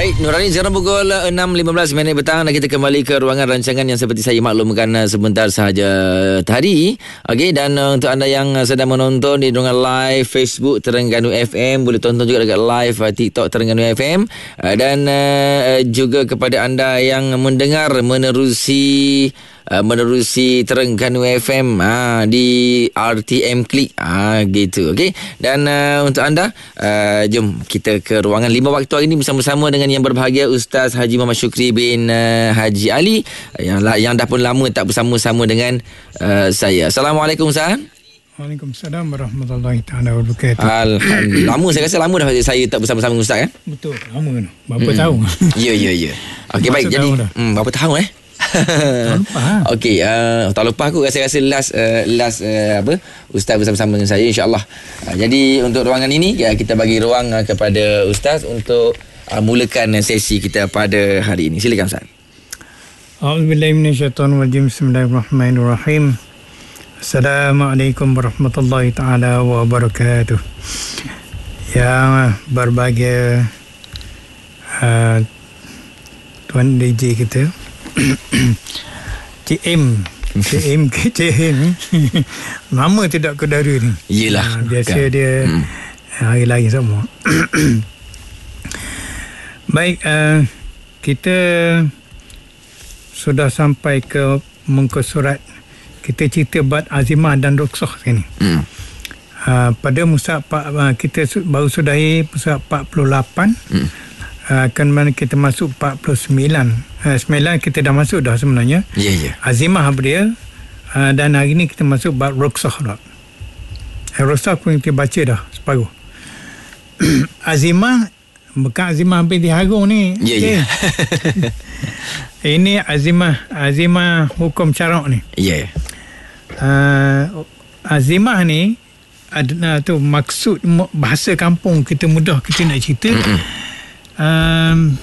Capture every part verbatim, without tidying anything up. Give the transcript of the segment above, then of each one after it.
Baik, Nurani, sekarang pukul enam lima belas minit petang dan kita kembali ke ruangan rancangan yang seperti saya maklumkan uh, sebentar sahaja tadi. Okey, dan uh, untuk anda yang uh, sedang menonton di ruangan live Facebook Terengganu F M, boleh tonton juga dekat live uh, TikTok Terengganu F M, uh, dan uh, juga kepada anda yang mendengar menerusi Uh, menerusi Terengganu F M uh, di R T M Klik uh, gitu. Okey, dan uh, untuk anda uh, jom kita ke ruangan lima waktu hari ini bersama-sama dengan yang berbahagia Ustaz Haji Muhammad Syukri bin uh, Haji Ali yang yang dah pun lama tak bersama-sama dengan uh, saya. Assalamualaikum Ustaz. Waalaikumsalam warahmatullahi taala wabarakatuh. Alhamdulillah. Lama saya rasa lama dah saya tak bersama-sama dengan Ustaz kan? Betul, lama. Berapa hmm. tahun? Ya ya ya. Okey, baik, jadi hmm, berapa tahun eh? Tak lupa. Okey, uh, tak lupa aku rasa-rasa last uh, last uh, apa Ustaz bersama-sama dengan saya, insya-Allah. Uh, jadi untuk ruangan ini ya, kita bagi ruang uh, kepada Ustaz untuk uh, mulakan sesi kita pada hari ini. Silakan Ustaz. A'udzubillahi minasyaitonirrajim. Bismillahirrahmanirrahim. Assalamualaikum warahmatullahi taala wabarakatuh. Yang berbahagia uh, Tuan D J kita C M C M C M nama tidak kedara ni. Yelah, ha, biasa kan dia hmm. hari lain semua. Baik, uh, kita sudah sampai ke muka surat. Kita cerita bab azimah dan ruksah sini. hmm. uh, pada musa uh, kita baru sudahi musa empat puluh lapan. hmm. Uh, kan mana kita masuk empat puluh sembilan. Uh, sembilan kita dah masuk dah sebenarnya. Ya, yeah, ya. Yeah. Azimah dia. Uh, dan hari ni kita masuk bab ruksah dah. Uh, ruksah pun kita baca dah separuh. Azimah, bukan azimah hampir dihagung ni. Ya, yeah, ya. Yeah. Ini azimah, azimah hukum syarak ni. Ya. Yeah. Uh, azimah ni ada tu maksud bahasa kampung kita mudah kita nak cerita. Mm-mm. Um,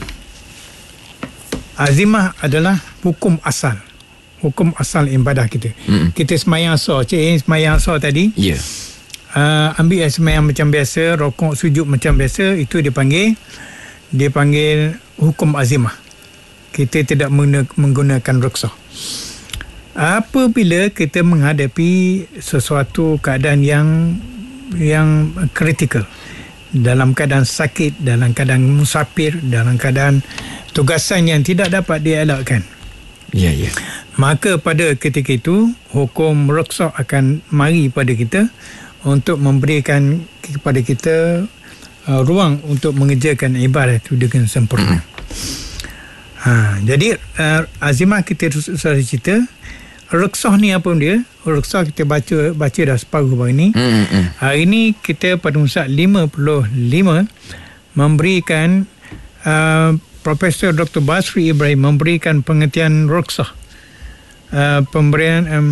azimah adalah hukum asal, hukum asal ibadah kita. Mm. Kita semayang asar, cik semayang asar tadi. Ya. Yeah. Uh, ambil semayang macam biasa, rokok sujud macam biasa, itu dipanggil dipanggil hukum azimah. Kita tidak menggunakan ruksah. Apabila kita menghadapi sesuatu keadaan yang yang kritikal, dalam keadaan sakit, dalam keadaan musafir, dalam keadaan tugasan yang tidak dapat dielakkan. Ya, ya. Maka pada ketika itu, hukum ruksah akan mari pada kita untuk memberikan kepada kita uh, ruang untuk mengerjakan ibadah itu dengan sempurna. Mm. Ha, jadi, uh, azimah kita sudah cerita. Ruksah ni apa dia? Ruksah kita baca baca dah separuh hari ni. Mm, mm. Hari ni kita pada musa lima puluh lima memberikan uh, Profesor Doktor Basri Ibrahim memberikan pengertian ruksah. Uh, pemberian um,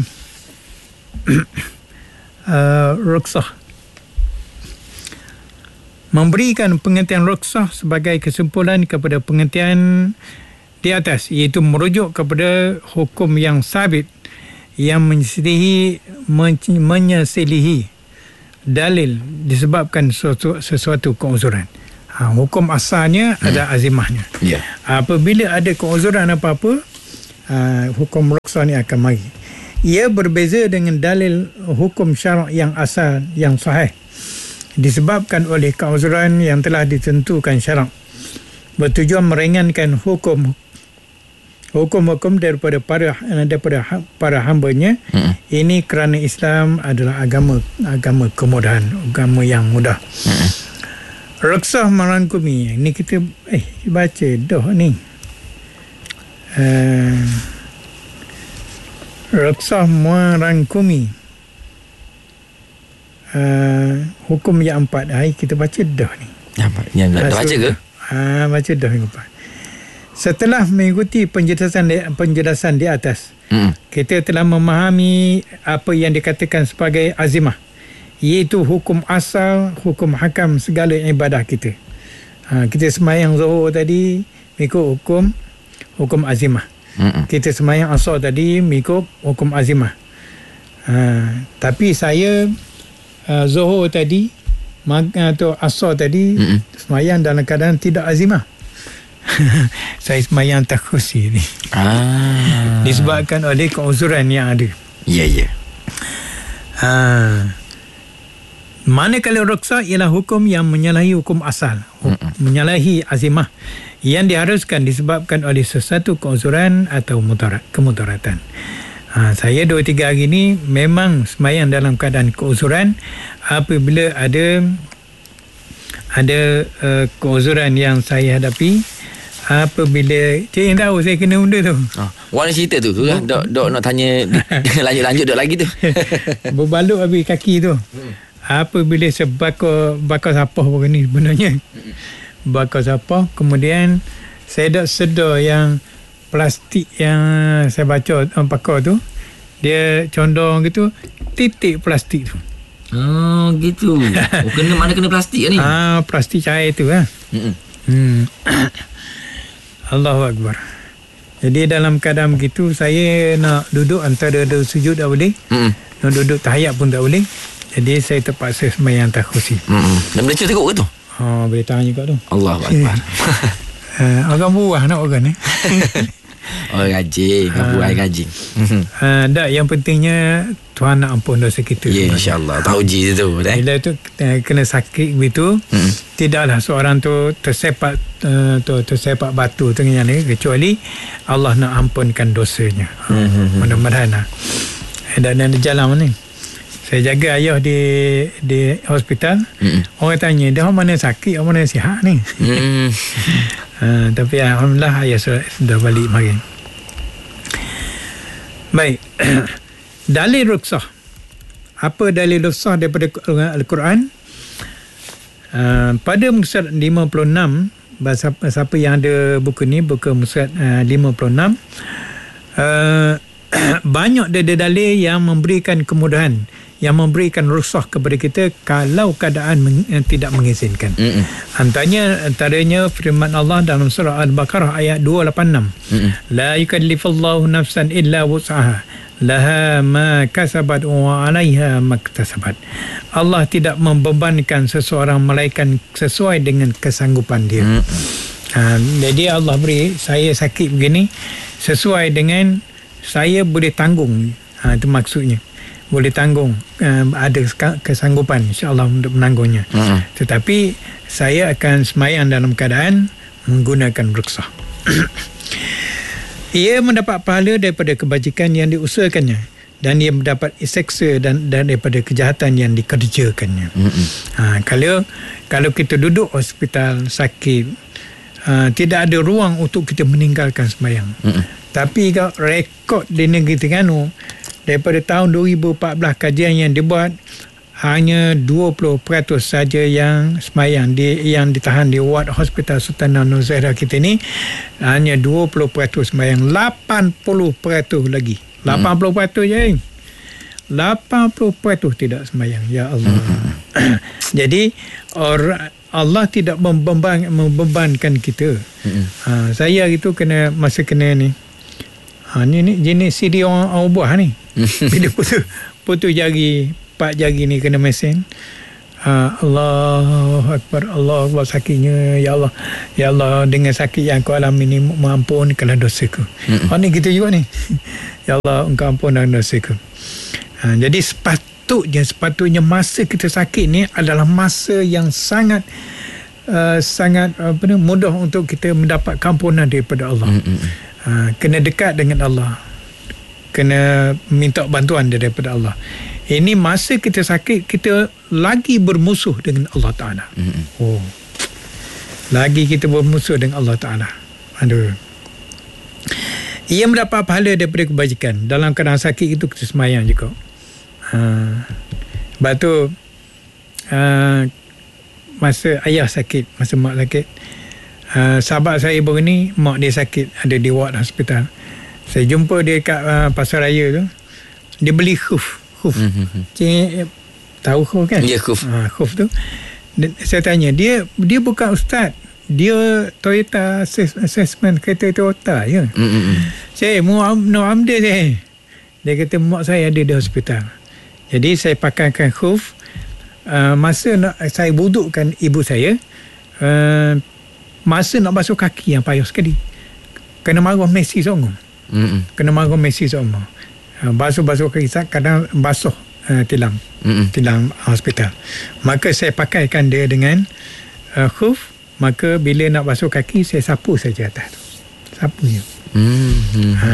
uh, ruksah. Memberikan pengertian ruksah sebagai kesimpulan kepada pengertian di atas, iaitu merujuk kepada hukum yang sabit yang menyelisihi menyelisihi dalil disebabkan sesuatu, sesuatu keuzuran. Ha, hukum asalnya hmm. ada azimahnya. Yeah. Apabila ada keuzuran apa-apa, uh, hukum ruksah ni akan mari. Ia berbeza dengan dalil hukum syarak yang asal yang sahih disebabkan oleh keuzuran yang telah ditentukan syarak, bertujuan meringankan hukum hukum-hukum daripada para daripada para hamba-Nya. Hmm. Ini kerana Islam adalah agama agama kemudahan, agama yang mudah. Hmm. Ruksah merangkumi. Ini kita eh baca dah ni. Uh, ruksah merangkumi uh, hukum yang empat. Hai kita baca dah ni. Yang yang dah baca ke? Ah, baca dah yang empat. Setelah mengikuti penjelasan di, penjelasan di atas, hmm. kita telah memahami apa yang dikatakan sebagai azimah, iaitu hukum asal, hukum hakam segala ibadah kita. Ha, kita semayang zuhur tadi mengikut hukum hukum azimah. Hmm. Kita semayang asar tadi mengikut hukum azimah. Ha, tapi saya uh, zuhur tadi atau asar tadi hmm. semayang dalam keadaan tidak azimah. saya semayang takhusi ni. Ah. Disebabkan oleh keuzuran yang ada. Ya, ya. Ah. Manakala rukhsah ialah hukum yang menyalahi hukum asal, hukum, menyalahi azimah yang diharuskan disebabkan oleh sesuatu keuzuran atau mudarat, kemudaratan. Ha, saya dua tiga hari ni memang semayang dalam keadaan keuzuran apabila ada ada uh, keuzuran yang saya hadapi. Apabila cik yang tahu saya kena benda tu. Ah, Wan cerita tu tu kan. Dok dok nak tanya lanjut-lanjut dok lagi tu. Berbalut habis kaki tu. Hmm. Apabila saya bakar bakar sapah pun ni sebenarnya. Hmm. Bakar sapah, kemudian saya dah sedar yang plastik yang saya baca um, pakar tu dia condong gitu, titik plastik tu. Oh gitu. Oh, kena mana kena plastik ni? Ah, plastik cair tu ah. Hmm. hmm. Allahu Akbar. Jadi dalam keadaan begitu saya nak duduk antara ada sujud tak boleh. Hmm. Nak duduk tahiyat pun tak boleh. Jadi saya terpaksa sembahyang takhusi. Hmm. Dan boleh cerita kot ke tu? Oh, boleh tahan juga tu. Allahu Akbar. uh, orang buah nak orang ni. Oh rajin, uh, buah rajin. uh, tak, yang pentingnya Tuhan nak ampun dosa kita. Ya, yeah, insya-Allah. Tauji tu eh. Bila tu uh, kena sakit begitu, hmm. tidaklah seorang tu tersepak uh, tu tersepak batu tengah ni kecuali Allah nak ampunkan dosanya. Hmm. Mudah-mudahan. Dan ada jalan ni. Saya jaga ayah di di hospital. Mm. Orang tanya, dah mana sakit, orang mana sihat ni? Mm. uh, tapi alhamdulillah ayah sudah, sudah balik mari. Baik. Dalil rukhsah. Apa dalil rukhsah daripada Al-Quran? Uh, pada muka lima puluh enam, siapa yang ada buku ni, buku muka uh, lima puluh enam, uh, banyak dari dalil yang memberikan kemudahan, yang memberikan rukhsah kepada kita kalau keadaan meng, yang tidak mengizinkan. Mm-mm. Antaranya antaranya firman Allah dalam surah Al-Baqarah ayat dua lapan enam. Mm-mm. La yukallifullahu nafsan illa wus'aha. Laha ma kasabat wa 'alaiha maktasabat. Allah tidak membebankan seseorang melainkan sesuai dengan kesanggupan dia. Ha, jadi Allah beri saya sakit begini sesuai dengan saya boleh tanggung. Ha, itu maksudnya. Boleh tanggung, uh, ada kesanggupan insya-Allah untuk menanggungnya. Uh-huh. Tetapi saya akan semayang dalam keadaan menggunakan rukhsah. Ia mendapat pahala daripada kebajikan yang diusahakannya dan ia mendapat seksa dan, dan daripada kejahatan yang dikerjakannya. Uh-huh. Ha, kalau kalau kita duduk hospital sakit, uh, tidak ada ruang untuk kita meninggalkan semayang. Uh-huh. Tapi kalau rekod di negeri Terengganu daripada tahun dua ribu empat belas kajian yang dibuat, hanya dua puluh peratus saja yang semayang di, yang ditahan di ward Hospital Sultanah Nur Zahirah kita ni, hanya dua puluh peratus semayang. Lapan puluh peratus lagi, lapan puluh peratus je eh. lapan puluh peratus tidak semayang. Ya Allah. Hmm. Jadi or, Allah tidak membeban, membebankan kita. Hmm. ha, Saya itu kena masa kena ni, ha, ni, ni jenis C D orang, orang buah ni. Bila putus putus jari, empat jari ni kena mesin. uh, Allah Akbar, Allah Akbar, sakitnya. Ya Allah, ya Allah, dengan sakit yang aku alami ni, mengampunkanlah dosaku. Mm-hmm. Oh ni kita juga ni. Ya Allah, engkau ampunkan dosaku. uh, Jadi sepatutnya Sepatutnya masa kita sakit ni adalah masa yang sangat uh, Sangat apa ni, mudah untuk kita mendapat kampunan daripada Allah. Mm-hmm. uh, Kena dekat dengan Allah, kena minta bantuan daripada Allah. Ini masa kita sakit, kita lagi bermusuh dengan Allah Ta'ala. Mm-hmm. Oh, lagi kita bermusuh dengan Allah Ta'ala. Aduh. Ia mendapat pahala daripada kebajikan. Dalam keadaan sakit itu kita semayang juga. Ha. Sebab tu uh, masa ayah sakit, masa mak sakit, uh, sahabat saya baru ni, mak dia sakit, ada di ward hospital. Saya jumpa dia kat uh, Pasar Raya tu. Dia beli khuf. Khuf. Mm-hmm. Cik, tahu khuf kan? Ya, khuf. Ha, khuf tu. Dan saya tanya, dia dia bukan ustaz. Dia Toyota assess, assessment kereta Toyota je. Mm-hmm. Saya, Mu'am, no amda saya. Dia kata, mak saya ada di hospital. Jadi saya pakaikan khuf. Uh, masa nak saya wudukkan ibu saya, uh, masa nak basuh kaki yang payah sekali. Kena marah Messi seorang. Mm-mm. Kena marah Messi seorang. Uh, basuh-basuh kaki kadang basuh uh, tilam. Mm-mm. Tilam hospital. Maka saya pakaikan dia dengan uh, khuf. Maka bila nak basuh kaki, saya sapu saja atas tu. Sapu je. Mm-hmm. Ha.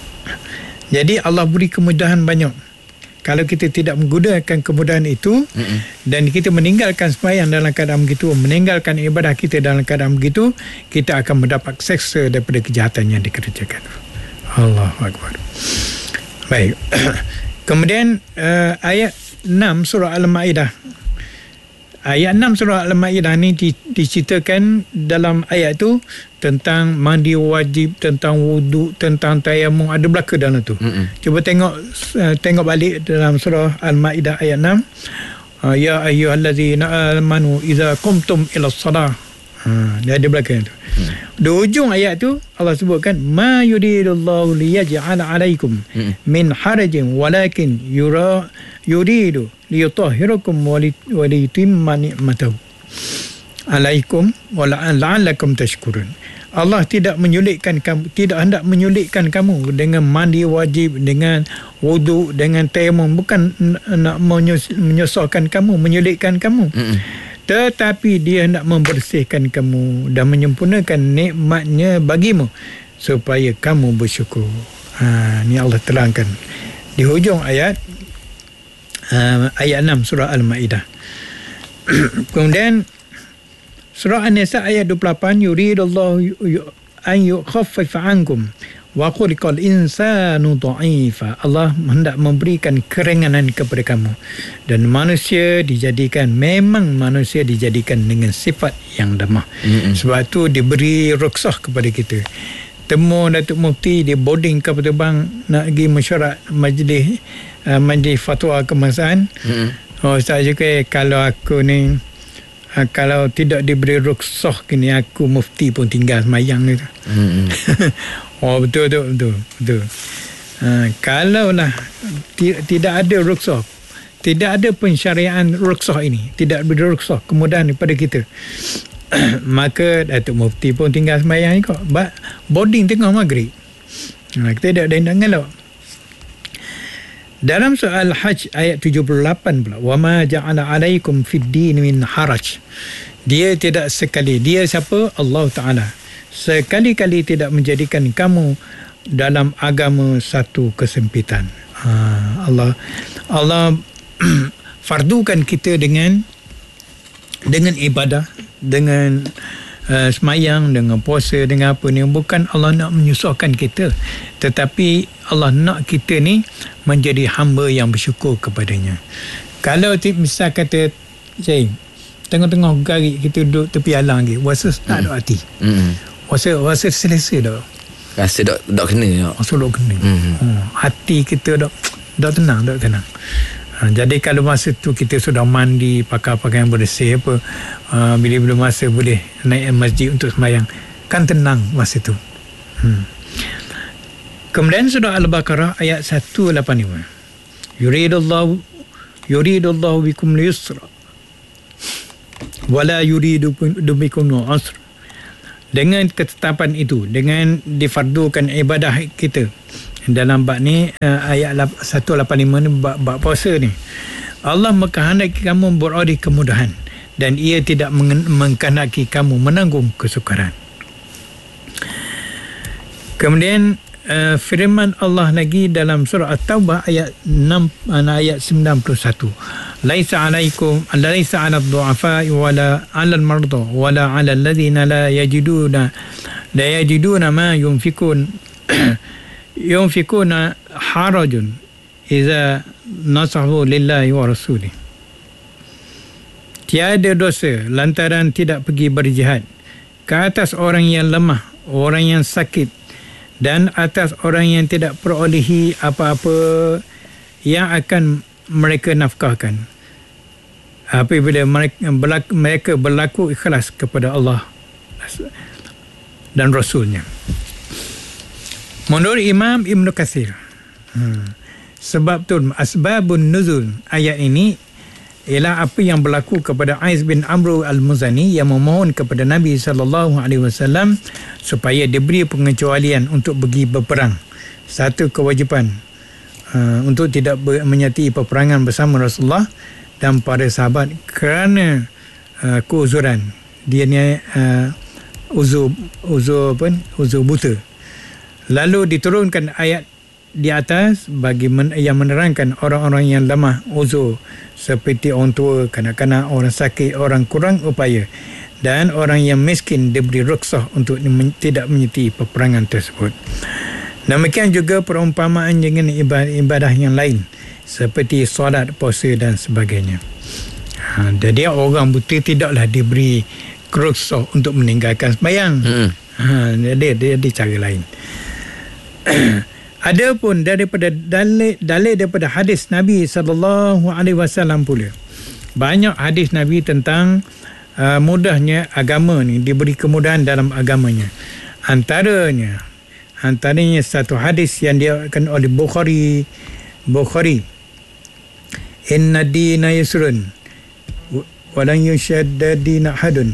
Jadi Allah beri kemudahan banyak. Kalau kita tidak menggunakan kemudahan itu, mm-hmm. dan kita meninggalkan sembahyang dalam keadaan begitu, meninggalkan ibadah kita dalam keadaan begitu, kita akan mendapat seksa daripada kejahatan yang dikerjakan. Allahu Akbar. Baik. Kemudian uh, ayat enam surah Al-Ma'idah. Ayat enam surah Al-Ma'idah ni di, diceritakan dalam ayat tu tentang mandi wajib, tentang wuduk, tentang tayamum, ada belaka dalam tu. Mm-mm. Cuba tengok uh, tengok balik dalam surah Al-Ma'idah ayat enam. Uh, ya ayyuhallazina amanu idza qumtum ila shalah. Ha, dia ada belaka tu. Mm. Di ujung ayat tu Allah sebutkan ma yuridullahu liyaj'ala 'alaikum mm. min harajin walakin yura yuridu liyutahhirakum wa liyutimma ni'matahu 'alaikum wa la'allakum tashkurun. Allah tidak menyulitkan kamu, tidak hendak menyulitkan kamu dengan mandi wajib, dengan wuduk, dengan tayamum, bukan nak menyusahkan kamu, menyulitkan kamu. Mm. Tetapi dia hendak membersihkan kamu dan menyempurnakan nikmatnya bagimu supaya kamu bersyukur. Ha, ni Allah terangkan di hujung ayat uh, ayat enam surah Al-Ma'idah. Kemudian surah An-Nisa ayat dua puluh lapan, yuridullahu an yukhaffifa ankum wa khuliqal insanu dha'ifa. Allah hendak memberikan keringanan kepada kamu, dan manusia dijadikan, memang manusia dijadikan dengan sifat yang lemah. Mm-hmm. Sebab tu diberi rukhsah kepada kita. Temu Datuk Mufti di boarding kapal terbang nak pergi mesyuarat majlis uh, majlis fatwa kebangsaan. Mm-hmm. Oh, Ustaz juga kalau aku ni uh, kalau tidak diberi rukhsah kini aku mufti pun tinggal semayang gitu. Mm-hmm. Oh betul betul betul betul. Uh, kalaulah t- tidak ada rukhsah, tidak ada pensyariatan rukhsah ini, tidak ada rukhsah kemudahan daripada kita, maka Datuk Mufti pun tinggal sembahyang ni kok. Boarding tengah maghrib. Nah, kita tidak ada yang ngelak. Dalam soal Hajj ayat tujuh puluh lapan pula, wa ma ja'ala 'alaikum fid din min haraj. Dia tidak sekali, dia siapa? Allah Taala. Sekali-kali tidak menjadikan kamu dalam agama satu kesempitan. Ha, Allah Allah fardukan kita dengan dengan ibadah, dengan uh, semayang, dengan puasa, dengan apa ni. Bukan Allah nak menyusahkan kita, tetapi Allah nak kita ni menjadi hamba yang bersyukur kepadanya. Kalau misal kata saya tengah-tengah garik kita duduk tepi alang lagi, rasa tak ada hati. Hmm. Rasa rasa selesa dah. Rasa dak dak kena dak. Rasa dak kena. Hmm. Hmm. Hati kita dak dak tenang, dak tenang. Ha, jadi kalau masa tu kita sudah mandi, pakai pakaian bersih apa, uh, bila-bila masa boleh naik masjid untuk sembahyang, kan tenang masa tu. Hmm. Kemudian surah Al-Baqarah ayat seratus lapan puluh lima. Yuridullahu yuridullahu bikum al-yusra wala yuridu bikum al-usra. Dengan ketetapan itu, dengan difardukan ibadah kita dalam bab ni, uh, ayat seratus lapan puluh lima ni, bab, bab puasa ni, Allah mengkehendaki kamu beroleh kemudahan, dan ia tidak mengkehendaki kamu menanggung kesukaran. Kemudian uh, firman Allah lagi dalam surah At-Taubah ayat enam, ayat sembilan puluh satu. Laisa alaikum laisa 'alal du'afa wala 'alal marda wala 'alal ladzina la yajiduna la yajiduna ma yunfikun yunfikuna harajun idza nasahu lillahi wa rasulih. Tiada dosa lantaran tidak pergi berjihad ke atas orang yang lemah, orang yang sakit, dan atas orang yang tidak perolehi apa-apa yang akan mereka nafkahkan apabila mereka berlaku, mereka berlaku ikhlas kepada Allah dan Rasulnya. Menurut Imam Ibn Katsir, hmm, sebab tu asbabun nuzul ayat ini, ialah apa yang berlaku kepada Ais bin Amr al-Muzani yang memohon kepada Nabi sallallahu alaihi wasallam supaya diberi pengecualian untuk pergi berperang. Satu kewajipan uh, untuk tidak ber- menyertai peperangan bersama Rasulullah dan para sahabat kerana uh, keuzuran. Dia ni uh, uzur uzur apa ni? Uzur buta. Lalu diturunkan ayat di atas bagi men- yang menerangkan orang-orang yang lemah uzur seperti orang tua, kanak-kanak, orang sakit, orang kurang upaya dan orang yang miskin diberi rukhsah untuk men- tidak menyertai peperangan tersebut. Demikian juga perumpamaan dengan ibadah-ibadah yang lain seperti solat, puasa dan sebagainya. Ha, jadi orang buta tidaklah diberi rukhsah untuk meninggalkan sembahyang. Hmm. Ha, dia, dia ada cara lain. Ada pun daripada dalil, dalil daripada hadis Nabi sallallahu alaihi wasallam pula. Banyak hadis Nabi tentang uh, mudahnya agama ni, diberi kemudahan dalam agamanya. Antaranya antaranya satu hadis yang diriwayatkan oleh Bukhari Bukhari inna dina yusrun wa lan yushadda dina ahadun.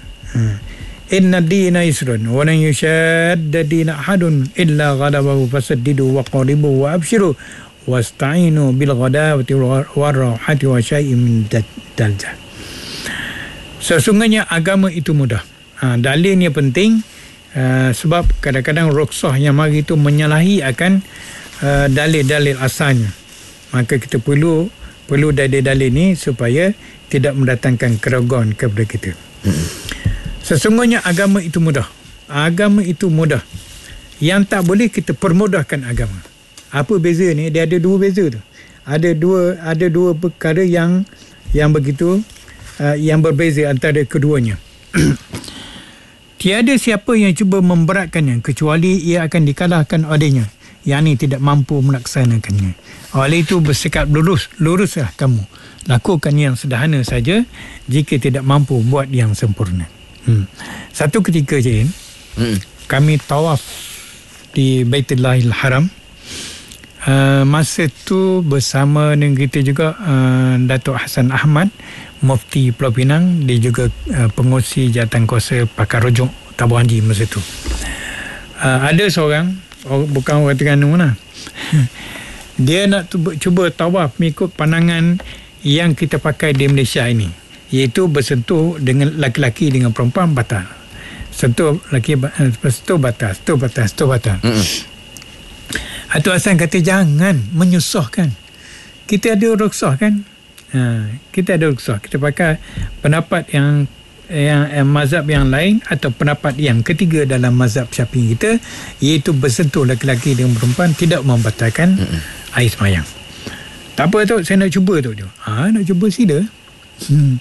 Inna dina yusrun wa lan yushadda dina ahadun illa ghalabahu fasaddidu wa qaribu wa abshiru wasta'inu bil ghadawati war rahati wa syai'in min daljah. Sesungguhnya agama itu mudah. Ha, dalilnya penting uh, sebab kadang-kadang rukhsah yang mari itu menyalahi akan uh, dalil-dalil asalnya. Maka kita perlu perlu dalil-dalil ni supaya tidak mendatangkan keraguan kepada kita. Hmm. Sesungguhnya agama itu mudah. Agama itu mudah. Yang tak boleh kita permudahkan agama. Apa beza ni? Dia ada dua beza tu. Ada dua ada dua perkara yang yang begitu uh, yang berbeza antara keduanya. Tiada siapa yang cuba memberatkannya kecuali ia akan dikalahkan olehnya. Yang ni tidak mampu melaksanakannya. Oleh itu bersikap lurus, luruslah kamu. Lakukan yang sederhana saja jika tidak mampu buat yang sempurna. Hmm. Satu ketika je hmm. kami tawaf di Baitullahil Haram. Uh, masa tu bersama dengan kita juga uh, Datuk Hassan Ahmad, Mufti Pulau Pinang. Dia juga uh, pengurusi Jawatankuasa Pakar Rujuk Tabung Haji masa tu. Uh, ada seorang, or, bukan orang Terengganu lah. Dia nak tu, cuba tawaf mengikut pandangan yang kita pakai di Malaysia ini, iaitu bersentuh dengan laki-laki dengan perempuan batal. Sentuh laki sentuh batal, sentuh batal, sentuh batal. Mm-hmm. Atuk Hassan kata jangan menyusahkan. Kita ada rukhsah kan? Ha, kita ada rukhsah. Kita pakai pendapat yang yang, yang mazhab yang lain atau pendapat yang ketiga dalam mazhab Syafi'i kita, iaitu bersentuh laki-laki dengan perempuan tidak membatalkan mm-hmm. air sembahyang. Tak apa tu, saya nak cuba tu. Ha, nak cuba sila. Hmm.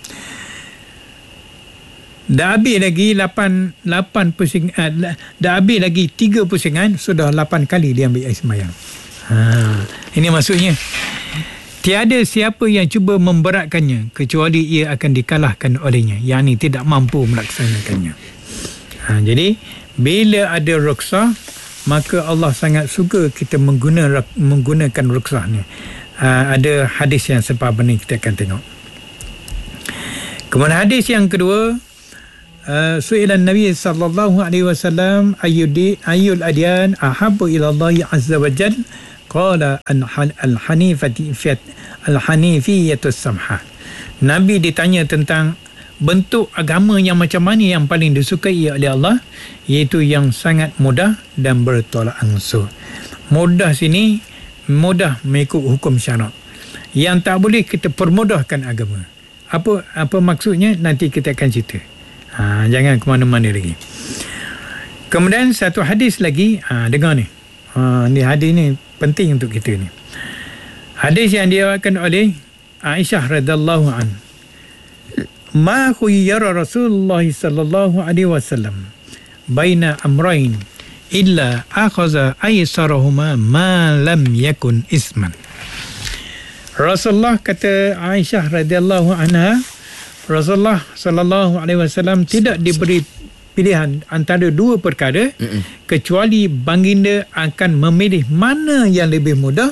Dah habis lagi lapan, lapan pusing, uh, dah habis lagi tiga pusingan, sudah lapan kali dia ambil air sembahyang. Ha, ini maksudnya tiada siapa yang cuba memberatkannya kecuali ia akan dikalahkan olehnya, yang ini tidak mampu melaksanakannya. Ha, jadi bila ada rukhsah, maka Allah sangat suka kita mengguna, menggunakan rukhsah ni. Ha, ada hadis yang serupa ni kita akan tengok. Kemudian hadis yang kedua, uh, su'ilan Nabi sallallahu alaihi wasallam ayyudi ayyul adyan ahabbu ila Allah azza wa jalla, qala al-hanifati al-hanifiyatus samha. Nabi ditanya tentang bentuk agama yang macam mana yang paling disukai oleh Allah, iaitu yang sangat mudah dan bertolak ansur. Mudah sini mudah mengikut hukum syarak. Yang tak boleh kita permudahkan agama. Apa apa maksudnya nanti kita akan cerita. Ha, jangan ke mana-mana lagi. Kemudian satu hadis lagi, ha, dengar ni. Ha, ni hadis ni penting untuk kita ni. Hadis yang diriwayatkan oleh Aisyah radhiyallahu an. Ma khuyyara Rasulullah sallallahu alaihi wasallam baina amrayn illa akhadha aysarahuma ma lam yakun isman. Rasulullah, kata Aisyah radhiyallahu anha, Rasulullah sallallahu alaihi wasallam tidak diberi pilihan antara dua perkara, Mm-mm. kecuali baginda akan memilih mana yang lebih mudah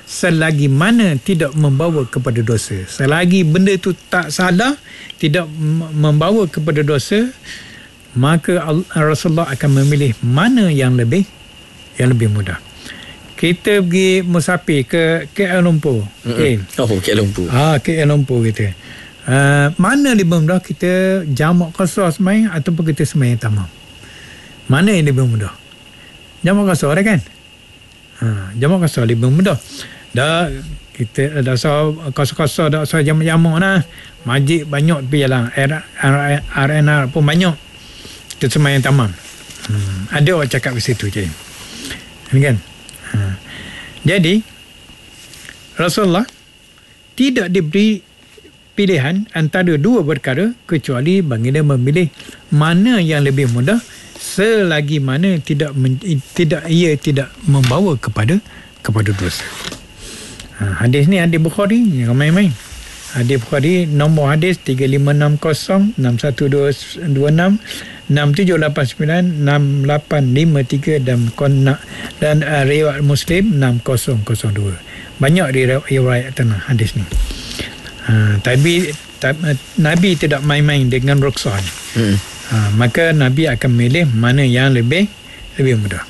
selagi mana tidak membawa kepada dosa. Selagi benda tu tak salah, tidak membawa kepada dosa, maka Rasulullah akan memilih mana yang lebih yang lebih mudah. Kita pergi musafir ke K L Lumpur. Okay. Oh, K L Lumpur. Ah, K L Lumpur kita. Uh, mana lebih mudah, kita jamak qasar sembahyang ataupun kita sembahyang tamam? Mana yang lebih mudah? Jamak qasar dah kan? Ha, jamak qasar lebih mudah. Dah kita dah so qasar-qasar dah so jamak-jamak nah. Masjid banyak tapi jalan R N R pun banyak. Kita sembahyang tamam. Hmm, ada orang cakap ke situ je. Kan? Ha. Jadi Rasulullah tidak diberi pilihan antara dua perkara kecuali baginda memilih mana yang lebih mudah selagi mana tidak men, tidak ia tidak membawa kepada kepada dosa. Ha, hadis ni hadis Bukhari, jangan main-main. Hadis Bukhari nombor hadis tiga lima enam kosong enam satu dua enam enam tujuh lapan sembilan enam lapan lima tiga dan dan uh, riwayat Muslim enam kosong kosong dua. Banyak riwayat tentang hadis ni. Ha, tapi tab, Nabi tidak main-main dengan rukhsah ni. Hmm. Ha, maka Nabi akan memilih mana yang lebih lebih mudah.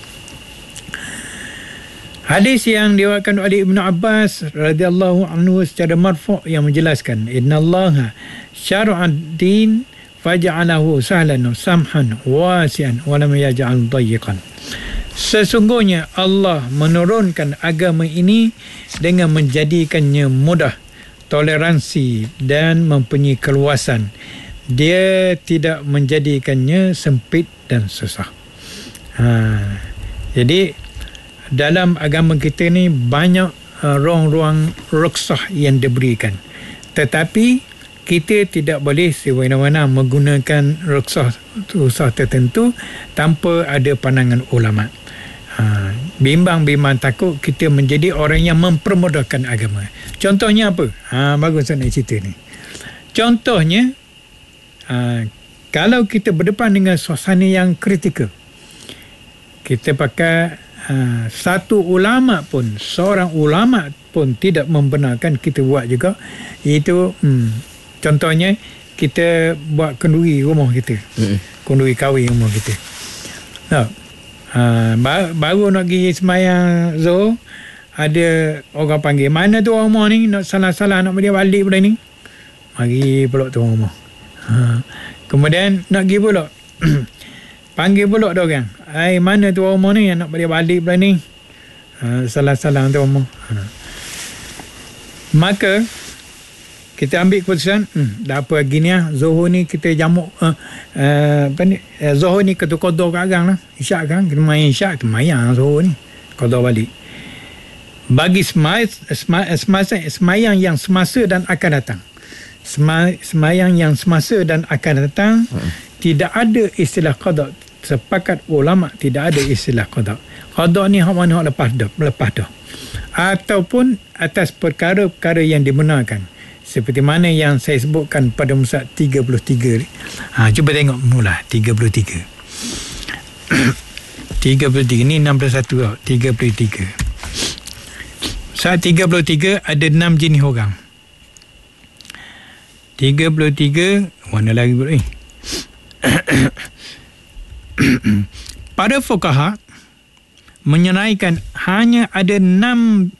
Hadis yang diriwayatkan oleh Ibnu Abbas radhiyallahu anhu secara marfu' yang menjelaskan, innallaha syara'ad din faj'alahu sahlan samhan wasi'an wa lam yaj'al dayyiqan. Sesungguhnya Allah menurunkan agama ini dengan menjadikannya mudah, toleransi dan mempunyai keluasan. Dia tidak menjadikannya sempit dan susah. Ha, jadi dalam agama kita ni banyak uh, ruang-ruang rukhsah yang diberikan. Tetapi kita tidak boleh sewenang-wenang menggunakan rukhsah rukhsah tertentu tanpa ada pandangan ulama. Ha, bimbang-bimbang takut kita menjadi orang yang mempermudahkan agama. Contohnya apa? Ha, bagus saya nak cerita ni. Contohnya, ha, kalau kita berdepan dengan suasana yang kritikal, kita pakai ha, satu ulama pun, seorang ulama pun tidak membenarkan kita buat juga. Itu hmm, contohnya kita buat kenduri rumah kita, mm. kenduri kahwin rumah kita. Nah, Ha, baru nak pergi sembahyang Zuhur, ada orang panggil, mana tu orang rumah ni, nak salah-salah nak dia balik pula ni, mari pulak tu orang rumah. Ha, kemudian nak pergi pulak panggil pulak tu orang, ai mana tu orang rumah ni yang nak dia balik pula ni, ha, salah-salah tu orang rumah. Ha. Maka kita ambil keputusan, hmm, dah apa lagi ni lah, Zuhur ni kita jamuk, uh, uh, apa ni, uh, Zuhur ni kita qadar kat agang lah, isyak kan, kita main isyak, kita mayang Zuhur ni, qadar balik. Bagi semasa, semasa, semayang yang semasa dan akan datang, Sema, semayang yang semasa dan akan datang, hmm. tidak ada istilah qadar. Sepakat ulama tidak ada istilah qadar. Qadar ni hak mana hak lepas dah, lepas dah. Ataupun atas perkara-perkara yang dibenarkan. Seperti mana yang saya sebutkan pada musa tiga puluh tiga. Ha, cuba tengok mula tiga puluh tiga. tiga puluh tiga ni enam puluh satu tau. tiga puluh tiga. Saat tiga puluh tiga ada enam jenis orang. tiga puluh tiga mana lagi pula ni? Para fuqaha menyenaraikan hanya ada enam